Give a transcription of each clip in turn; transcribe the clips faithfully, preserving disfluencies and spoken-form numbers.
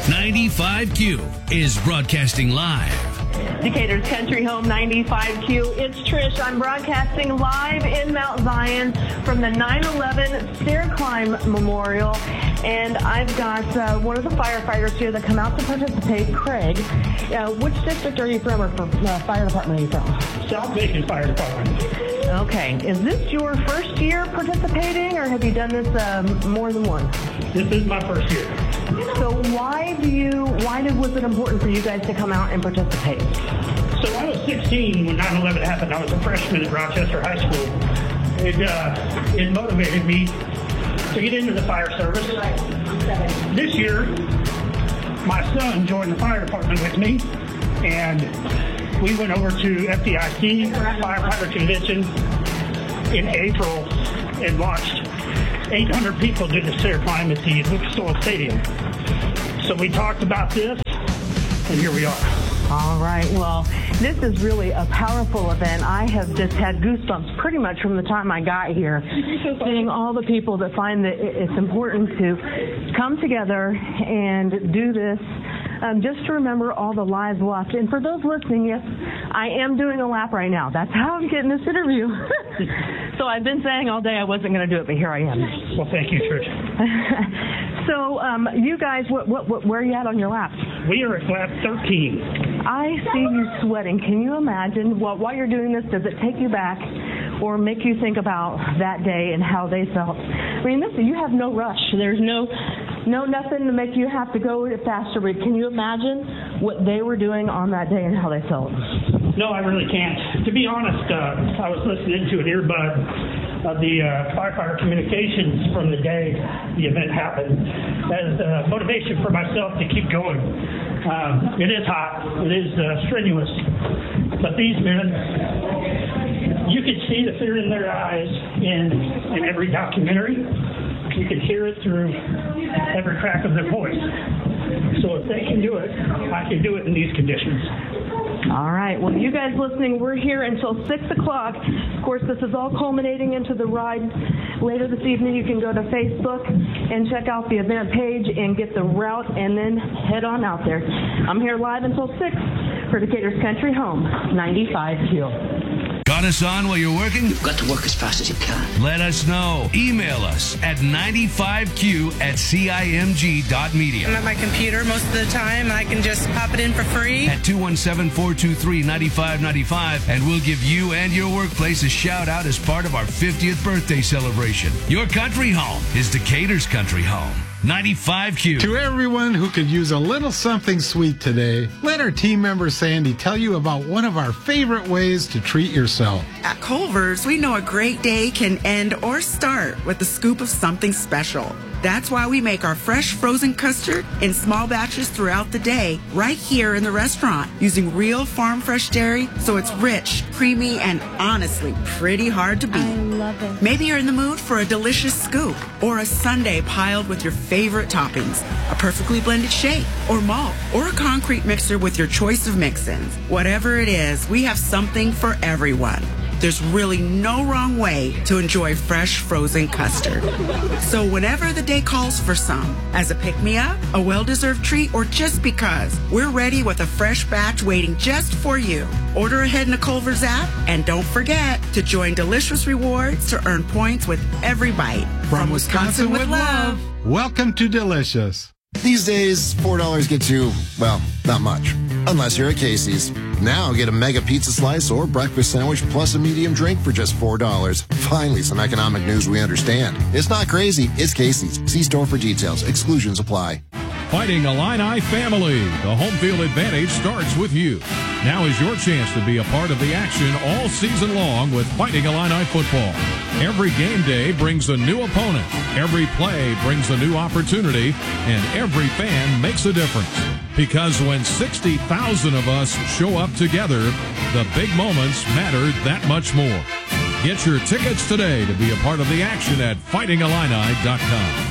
ninety-five Q is broadcasting live. Decatur's Country Home ninety-five Q. It's Trish. I'm broadcasting live in Mount Zion from the nine eleven Stair Climb Memorial. And I've got uh, one of the firefighters here that come out to participate, Craig. Uh, which district are you from, or for, uh, fire department are you from? South Macon Fire Department. Okay. Is this your first year participating, or have you done this um, more than once? This is my first year. So why do you, why did, was it important for you guys to come out and participate? So I was sixteen when nine eleven happened. I was a freshman at Rochester High School. It, uh, it motivated me to get into the fire service. This year, my son joined the fire department with me, and we went over to F D I C Firefighter Convention in April and watched eight hundred people do the stair climb at the Lucas Oil Stadium. So we talked about this, and here we are. All right. Well, this is really a powerful event. I have just had goosebumps pretty much from the time I got here, seeing all the people that find that it's important to come together and do this. Um, just to remember all the lives lost. And for those listening, yes, I am doing a lap right now. That's how I'm getting this interview. So I've been saying all day I wasn't going to do it, but here I am. Well, thank you, Trish. So um, you guys, what, what, what, where are you at on your laps? We are at lap thirteen. I see you sweating. Can you imagine, well, while you're doing this, does it take you back or make you think about that day and how they felt? I mean, listen, you have no rush. There's no... No, nothing to make you have to go faster, but can you imagine what they were doing on that day and how they felt? No, I really can't. To be honest, uh, I was listening to an earbud of the uh, firefighter communications from the day the event happened as uh, motivation for myself to keep going. Um, it is hot. It is uh, strenuous. But these men, you could see the fear in their eyes in, in every documentary. You can hear it through every crack of their voice. So if they can do it, I can do it in these conditions. All right. Well, you guys listening, we're here until six o'clock. Of course, this is all culminating into the ride. Later this evening, you can go to Facebook and check out the event page and get the route and then head on out there. I'm here live until six for Decatur's Country Home, ninety-five Q. Got us on while you're working? You've got to work as fast as you can. Let us know. Email us at ninety-five Q at C I M G dot media. I'm at my computer most of the time. I can just pop it in for free. At two one seven, four two three, nine five nine five, and we'll give you and your workplace a shout out as part of our fiftieth birthday celebration. Your country home is Decatur's Country Home. ninety-five Q. To everyone who could use a little something sweet today, let our team member Sandy tell you about one of our favorite ways to treat yourself. At Culver's, we know a great day can end or start with a scoop of something special. That's why we make our fresh frozen custard in small batches throughout the day, right here in the restaurant, using real farm fresh dairy, so it's rich, creamy, and honestly pretty hard to beat. I love it. Maybe you're in the mood for a delicious scoop or a sundae piled with your favorite toppings, a perfectly blended shake or malt, or a concrete mixer with your choice of mix-ins. Whatever it is, we have something for everyone. There's really no wrong way to enjoy fresh frozen custard. So whenever the day calls for some, as a pick-me-up, a well-deserved treat, or just because, we're ready with a fresh batch waiting just for you. Order ahead in the Culver's app, and don't forget to join Delicious Rewards to earn points with every bite. From, From Wisconsin, Wisconsin with love. love. Welcome to Delicious. These days, four dollars gets you, well, not much. Unless you're at Casey's. Now get a mega pizza slice or breakfast sandwich plus a medium drink for just four dollars. Finally, some economic news we understand. It's not crazy. It's Casey's. See store for details. Exclusions apply. Fighting Illini family. The home field advantage starts with you. Now is your chance to be a part of the action all season long with Fighting Illini football. Every game day brings a new opponent. Every play brings a new opportunity. And every fan makes a difference. Because when sixty thousand of us show up together, the big moments matter that much more. Get your tickets today to be a part of the action at fighting illini dot com.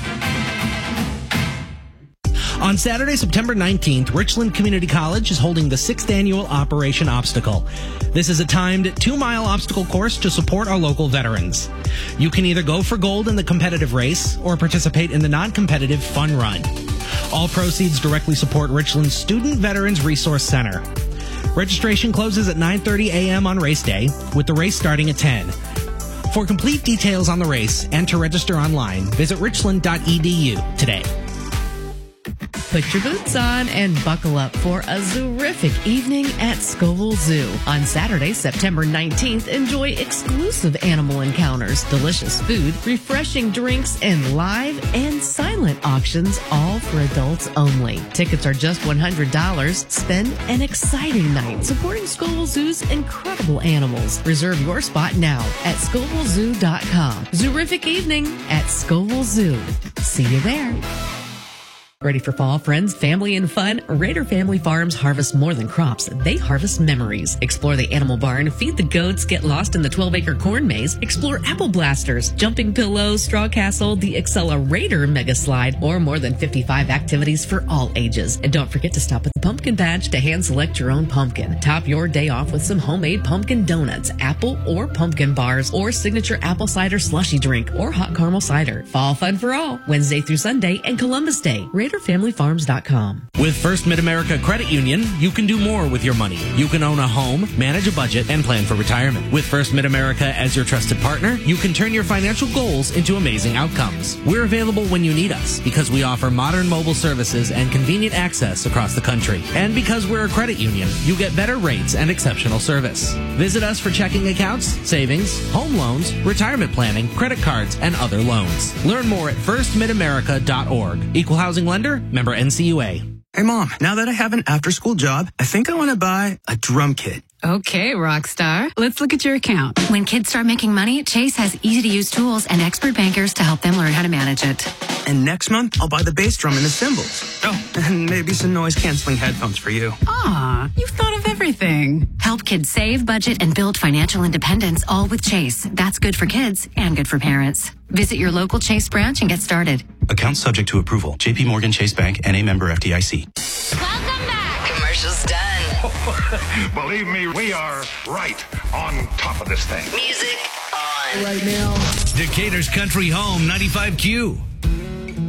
On Saturday, September nineteenth, Richland Community College is holding the sixth annual Operation Obstacle. This is a timed two-mile obstacle course to support our local veterans. You can either go for gold in the competitive race or participate in the non-competitive fun run. All proceeds directly support Richland's Student Veterans Resource Center. Registration closes at nine thirty a.m. on race day, with the race starting at ten. For complete details on the race and to register online, visit richland dot e d u today. Put your boots on and buckle up for a terrific evening at Scoville Zoo. On Saturday, September nineteenth, enjoy exclusive animal encounters, delicious food, refreshing drinks, and live and silent auctions, all for adults only. Tickets are just one hundred dollars. Spend an exciting night supporting Scoville Zoo's incredible animals. Reserve your spot now at scoville zoo dot com. Terrific evening at Scoville Zoo. See you there. Ready for fall, friends, family, and fun? Raider Family Farms harvest more than crops. They harvest memories. Explore the animal barn, feed the goats, get lost in the twelve-acre corn maze, explore apple blasters, jumping pillows, straw castle, the Accelerator mega slide, or more than fifty-five activities for all ages. And don't forget to stop at the pumpkin patch to hand select your own pumpkin. Top your day off with some homemade pumpkin donuts, apple or pumpkin bars, or signature apple cider slushy drink, or hot caramel cider. Fall fun for all, Wednesday through Sunday and Columbus Day. Raider Family Farms dot com. With First Mid-America Credit Union, you can do more with your money. You can own a home, manage a budget, and plan for retirement. With First Mid-America as your trusted partner, you can turn your financial goals into amazing outcomes. We're available when you need us because we offer modern mobile services and convenient access across the country. And because we're a credit union, you get better rates and exceptional service. Visit us for checking accounts, savings, home loans, retirement planning, credit cards, and other loans. Learn more at first mid america dot org. Equal housing lender, member N C U A. Hey, Mom, now that I have an after-school job, I think I want to buy a drum kit. Okay, Rockstar. Let's look at your account. When kids start making money, Chase has easy-to-use tools and expert bankers to help them learn how to manage it. And next month, I'll buy the bass drum and the cymbals. Oh, and maybe some noise-canceling headphones for you. Aw, you've thought of everything. Help kids save, budget, and build financial independence, all with Chase. That's good for kids and good for parents. Visit your local Chase branch and get started. Account subject to approval. J P Morgan Chase Bank, N A member F D I C. Welcome back. Commercial's done. Believe me, we are right on top of this thing. Music on. Right now. Decatur's Country Home, ninety-five Q.